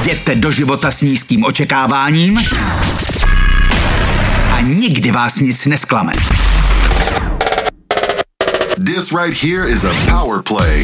Jděte do života s nízkým očekáváním a nikdy vás nic nesklame. This right here is a power play.